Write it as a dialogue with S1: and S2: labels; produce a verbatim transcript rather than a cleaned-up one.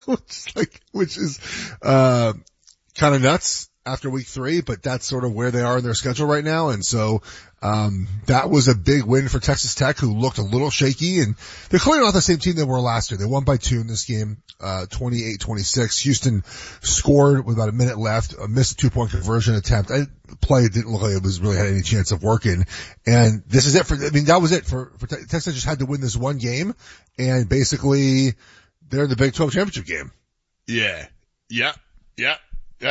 S1: which is like, which is, uh, kind of nuts after week three, but that's sort of where they are in their schedule right now. And so, um, that was a big win for Texas Tech, who looked a little shaky, and they're clearly not the same team they were last year. They won by two in this game, uh, twenty-eight twenty-six. Houston scored with about a minute left, a missed two point conversion attempt. I, play didn't look like it was really had any chance of working. And this is it for, I mean, that was it for, for Texas. Just had to win this one game, and basically they're in the Big twelve championship game.
S2: Yeah. Yeah. Yeah.